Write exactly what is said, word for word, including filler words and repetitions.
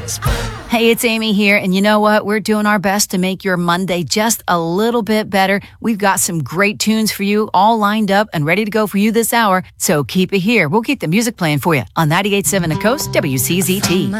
Hey, it's Amy here, and you know what? We're doing our best to make your Monday just a little bit better. We've got some great tunes for you all lined up and ready to go for you this hour, so keep it here. We'll keep the music playing for you on ninety-eight point seven The Coast, W C Z T.